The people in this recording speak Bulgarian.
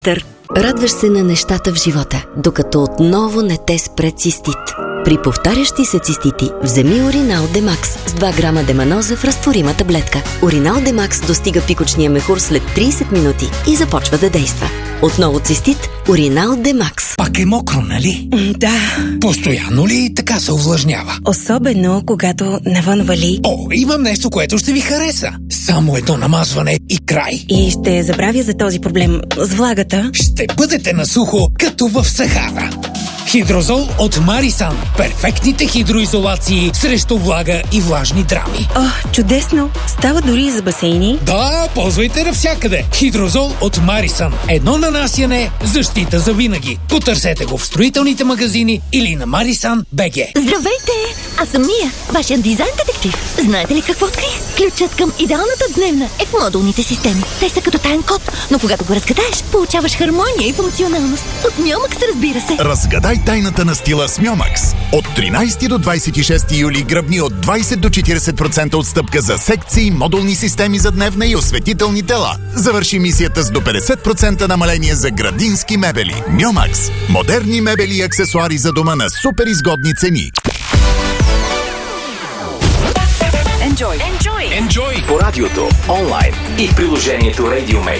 Радваш се на нещата в живота, докато отново не те спре цистит. При повтарящи се цистити, вземи Уринал Демакс с 2 грама деманоза в разтворима таблетка. Уринал Демакс достига пикочния мехур след 30 минути и започва да действа. Отново цистит, Уринал Демакс. Пак е мокро, нали? Да. Постоянно ли така се увлажнява? Особено, когато навън вали. О, имам нещо, което ще ви хареса. Само едно намазване и край. И ще забравя за този проблем с влагата. Ще бъдете на сухо, като в Сахара. Хидрозол от Марисан. Перфектните хидроизолации срещу влага и влажни драми. О, чудесно! Става дори и за басейни. Да, ползвайте навсякъде. Хидрозол от Марисан. Едно нанасяне, защита за винаги. Потърсете го в строителните магазини или на Marisan.bg. Здравейте! Аз съм Мия, вашия дизайн детектив. Знаете ли какво открих? Ключът към идеалната дневна е в модулните системи. Те са като таен код, но когато го разгадаеш, получаваш хармония и функционалност. От Мьомакс, разбира се. Разгадай тайната на стила с Мьомакс. От 13 до 26 юли гръбни от 20 до 40% отстъпка за секции, модулни системи за дневна и осветителни тела. Завърши мисията с до 50% намаление за градински мебели. Мьомакс. Модерни мебели и аксесуари за дома на супер изгодни цени. Enjoy по радиото, онлайн и в приложението Radio Mate.